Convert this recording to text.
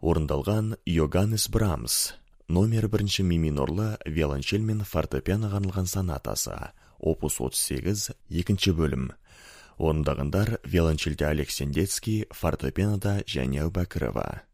Орындалған Йоганнес Брамс, номер 1 ми минорлы виолончель мен фортепианоға арналған сонатасы, опус 38, 2 бөлім. Орындағандар виолончельде Олег Сендецкий, фортепианода Жәния Әубәкірова.